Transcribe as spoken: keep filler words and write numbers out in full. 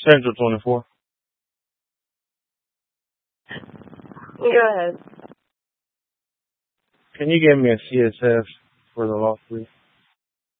Central twenty-four. Go ahead. Can you give me a C S S for the lost, please?